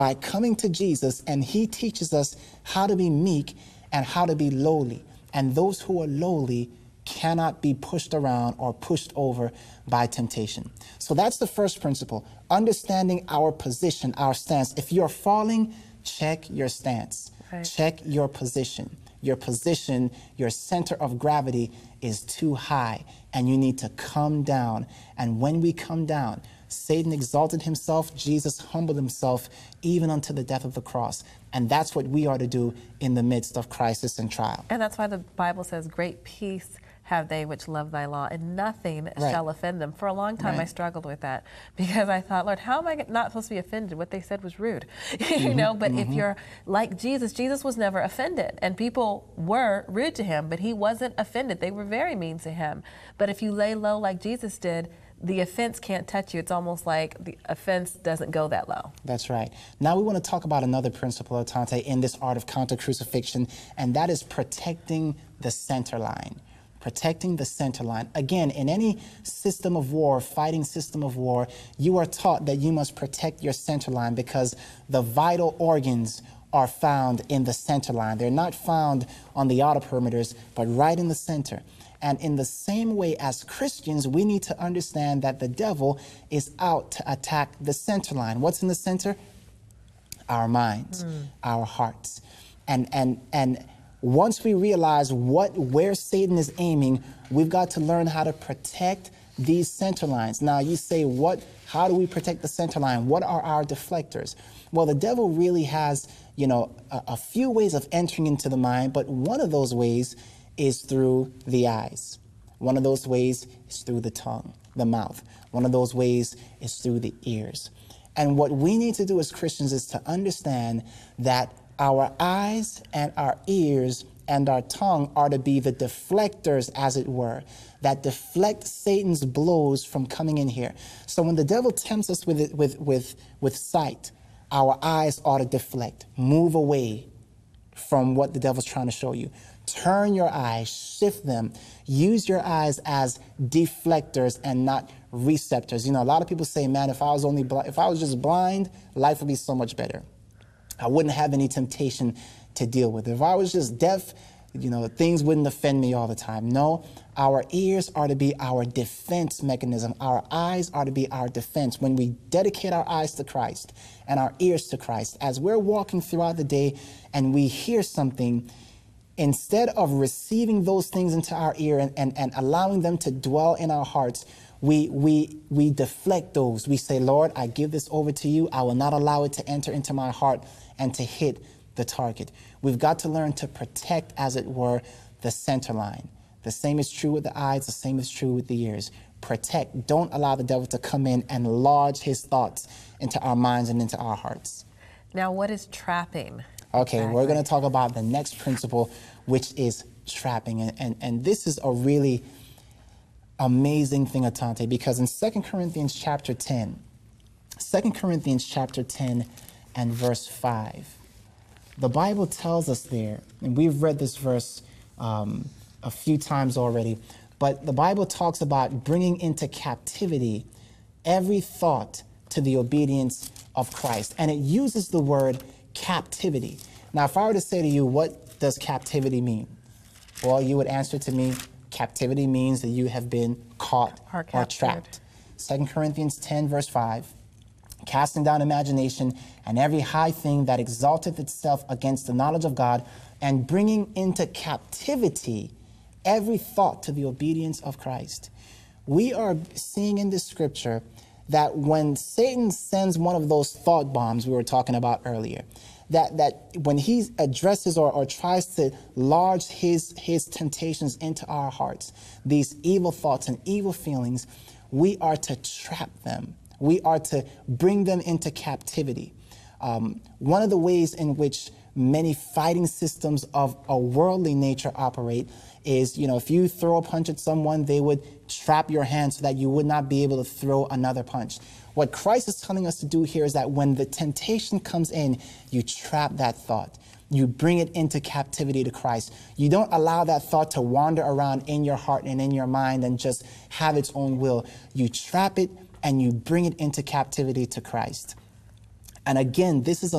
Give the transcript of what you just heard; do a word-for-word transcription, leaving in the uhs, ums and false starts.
by coming to Jesus, and he teaches us how to be meek and how to be lowly. And those who are lowly cannot be pushed around or pushed over by temptation. So that's the first principle, understanding our position, our stance. If you're falling, check your stance, right. Check your position. Your position, your center of gravity is too high, and you need to come down. And when we come down, Satan exalted himself, Jesus humbled himself, even unto the death of the cross. And that's what we are to do in the midst of crisis and trial. And that's why the Bible says, great peace have they which love thy law, and nothing right. shall offend them. For a long time, right. I struggled with that, because I thought, Lord, how am I not supposed to be offended? What they said was rude, you mm-hmm. know, but mm-hmm. if you're like Jesus, Jesus was never offended, and people were rude to him, but he wasn't offended. They were very mean to him. But if you lay low like Jesus did, the offense can't touch you. It's almost like the offense doesn't go that low. That's right. Now we want to talk about another principle, Atante, in this art of counter-crucifixion, and that is protecting the center line. Protecting the center line. Again, in any system of war, fighting system of war, you are taught that you must protect your center line, because the vital organs are found in the center line. They're not found on the outer perimeters, but right in the center. And in the same way, as Christians, we need to understand that the devil is out to attack the center line. What's in the center? Our minds, mm. our hearts. And, and, and once we realize what, where Satan is aiming, we've got to learn how to protect these center lines. Now you say, what, how do we protect the center line? What are our deflectors? Well, the devil really has, you know, a, a few ways of entering into the mind, but one of those ways is through the eyes. One of those ways is through the tongue, the mouth. One of those ways is through the ears. And what we need to do as Christians is to understand that our eyes and our ears and our tongue are to be the deflectors, as it were, that deflect Satan's blows from coming in here. So when the devil tempts us with, it, with, with, with sight, our eyes ought to deflect, move away from what the devil's trying to show you. Turn your eyes, shift them, use your eyes as deflectors and not receptors. You know, a lot of people say, man, if I was only bl- if I was just blind, life would be so much better. I wouldn't have any temptation to deal with. If I was just deaf, you know, things wouldn't offend me all the time. No, our ears are to be our defense mechanism. Our eyes are to be our defense. When we dedicate our eyes to Christ and our ears to Christ, as we're walking throughout the day and we hear something, instead of receiving those things into our ear and, and, and allowing them to dwell in our hearts, we, we, we deflect those. We say, Lord, I give this over to you. I will not allow it to enter into my heart and to hit the target. We've got to learn to protect, as it were, the center line. The same is true with the eyes. The same is true with the ears. Protect. Don't allow the devil to come in and lodge his thoughts into our minds and into our hearts. Now, what is trapping? Okay, exactly. We're going to talk about the next principle, which is trapping. And, and, and this is a really amazing thing, Atante, because in Second Corinthians chapter ten, Second Corinthians chapter ten and verse five, the Bible tells us there, and we've read this verse um, a few times already, but the Bible talks about bringing into captivity every thought to the obedience of Christ. And it uses the word captivity. Now, if I were to say to you, what does captivity mean? Well, you would answer to me, captivity means that you have been caught or, or trapped. Second Corinthians ten, verse five, casting down imagination and every high thing that exalteth itself against the knowledge of God, and bringing into captivity every thought to the obedience of Christ. We are seeing in this scripture that when Satan sends one of those thought bombs we were talking about earlier, that, that when he addresses or, or tries to lodge his, his temptations into our hearts, these evil thoughts and evil feelings, we are to trap them. We are to bring them into captivity. Um, one of the ways in which many fighting systems of a worldly nature operate is, you know, if you throw a punch at someone, they would trap your hand so that you would not be able to throw another punch. What Christ is telling us to do here is that when the temptation comes in, you trap that thought. You bring it into captivity to Christ. You don't allow that thought to wander around in your heart and in your mind and just have its own will. You trap it and you bring it into captivity to Christ. And again, this is a